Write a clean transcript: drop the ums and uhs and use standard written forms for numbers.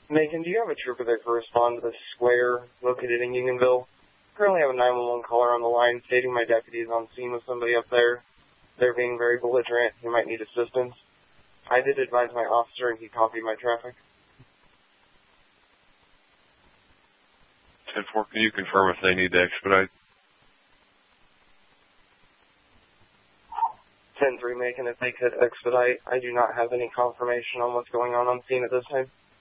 Macon, do you have a trooper that could respond to the square located in Unionville? Currently have a 911 caller on the line stating my deputy is on scene with somebody up there. They're being very belligerent. He might need assistance. I did advise my officer and he copied my traffic. 10-4, can you confirm if they need to expedite? 10-3, Macon, if they could expedite. I do not have any confirmation on what's going on scene at this time.